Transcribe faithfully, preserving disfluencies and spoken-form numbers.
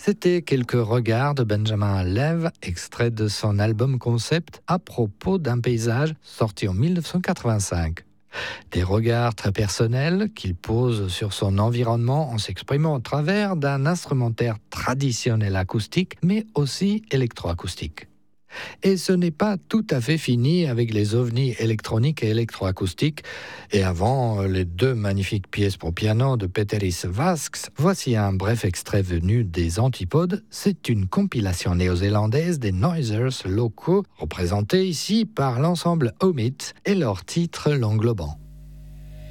C'était quelques regards de Benjamin Lev, extrait de son album concept à propos d'un paysage sorti en mille neuf cent quatre-vingt-cinq. Des regards très personnels qu'il pose sur son environnement en s'exprimant au travers d'un instrumentaire traditionnel acoustique, mais aussi électroacoustique. Et ce n'est pas tout à fait fini avec les ovnis électroniques et électroacoustiques. Et avant les deux magnifiques pièces pour piano de Péteris Vasks, voici un bref extrait venu des Antipodes. C'est une compilation néo-zélandaise des Noisers locaux, représentés ici par l'ensemble Omit et leur titre l'englobant.